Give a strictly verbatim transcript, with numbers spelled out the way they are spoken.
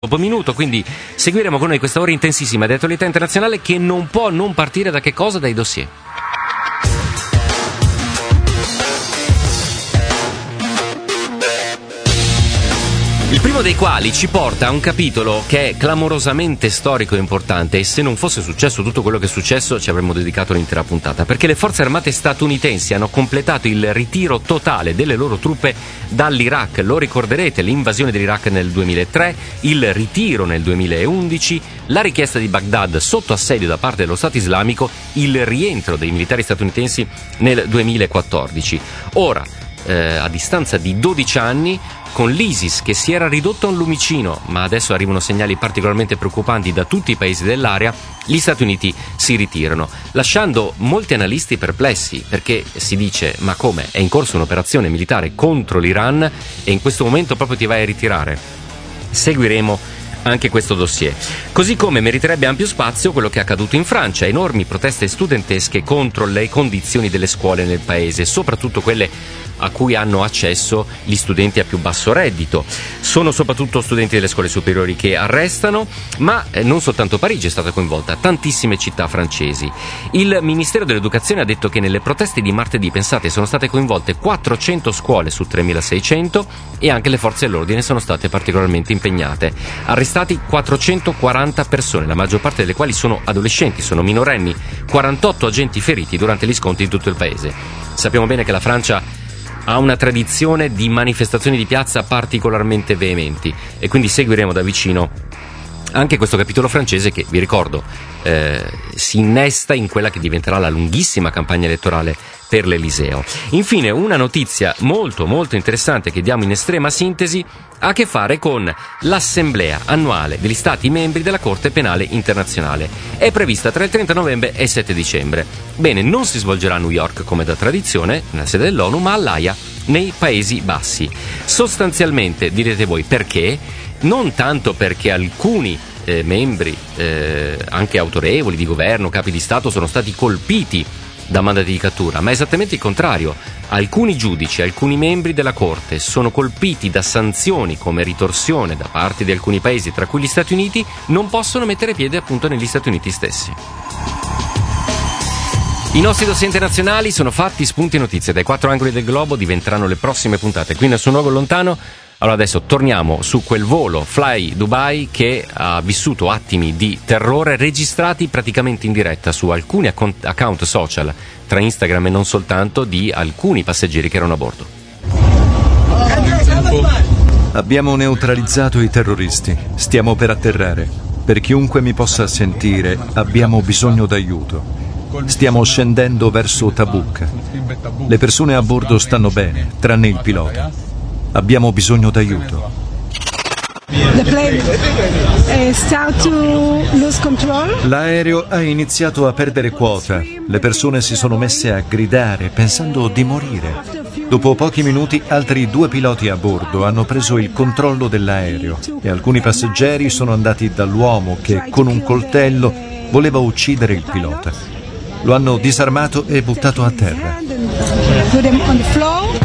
dopo minuto, quindi seguiremo con noi questa ora intensissima di attualità internazionale che non può non partire da che cosa? Dai dossier. Il primo dei quali ci porta a un capitolo che è clamorosamente storico e importante, e se non fosse successo tutto quello che è successo ci avremmo dedicato l'intera puntata, perché le forze armate statunitensi hanno completato il ritiro totale delle loro truppe dall'Iraq. Lo ricorderete, l'invasione dell'Iraq nel duemilatré, il ritiro nel duemilaundici, la richiesta di Baghdad sotto assedio da parte dello Stato islamico, il rientro dei militari statunitensi nel duemilaquattordici. Ora, eh, a distanza di dodici anni, con l'ISIS che si era ridotto a un lumicino, ma adesso arrivano segnali particolarmente preoccupanti da tutti i paesi dell'area, gli Stati Uniti si ritirano, lasciando molti analisti perplessi, perché si dice: ma come? È in corso un'operazione militare contro l'Iran e in questo momento proprio ti vai a ritirare? Seguiremo anche questo dossier. Così come meriterebbe ampio spazio quello che è accaduto in Francia, enormi proteste studentesche contro le condizioni delle scuole nel paese, soprattutto quelle a cui hanno accesso gli studenti a più basso reddito. Sono soprattutto studenti delle scuole superiori che arrestano, ma non soltanto Parigi è stata coinvolta, tantissime città francesi. Il Ministero dell'Educazione ha detto che nelle proteste di martedì, pensate, sono state coinvolte quattrocento scuole su tremilaseicento e anche le forze dell'ordine sono state particolarmente impegnate. Arrestati quattrocentoquaranta persone, la maggior parte delle quali sono adolescenti, sono minorenni, quarantotto agenti feriti durante gli scontri in tutto il paese. Sappiamo bene che la Francia ha una tradizione di manifestazioni di piazza particolarmente veementi e quindi seguiremo da vicino anche questo capitolo francese che, vi ricordo, eh, si innesta in quella che diventerà la lunghissima campagna elettorale per l'Eliseo. Infine, una notizia molto molto interessante che diamo in estrema sintesi ha a che fare con l'assemblea annuale degli Stati membri della Corte Penale Internazionale. È prevista tra il trenta novembre e il sette dicembre. Bene, non si svolgerà a New York come da tradizione, nella sede dell'ONU, ma all'Aia, nei Paesi Bassi. Sostanzialmente, direte voi, perché? Non tanto perché alcuni eh, membri, eh, anche autorevoli di governo, capi di Stato, sono stati colpiti da mandati di cattura, ma esattamente il contrario. Alcuni giudici, alcuni membri della Corte sono colpiti da sanzioni come ritorsione da parte di alcuni paesi, tra cui gli Stati Uniti, non possono mettere piede appunto negli Stati Uniti stessi. I nostri dossier internazionali sono fatti, spunti e notizie dai quattro angoli del globo, diventeranno le prossime puntate qui nel suo luogo lontano. Allora adesso torniamo su quel volo Fly Dubai che ha vissuto attimi di terrore registrati praticamente in diretta su alcuni account social, tra Instagram e non soltanto, di alcuni passeggeri che erano a bordo. Abbiamo neutralizzato i terroristi, stiamo per atterrare. Per chiunque mi possa sentire, abbiamo bisogno d'aiuto. Stiamo scendendo verso Tabuk. Le persone a bordo stanno bene, tranne il pilota. Abbiamo bisogno d'aiuto. The plane uh, start to lose control. L'aereo ha iniziato a perdere quota. Le persone si sono messe a gridare pensando di morire. Dopo pochi minuti altri due piloti a bordo hanno preso il controllo dell'aereo e alcuni passeggeri sono andati dall'uomo che con un coltello voleva uccidere il pilota. Lo hanno disarmato e buttato a terra.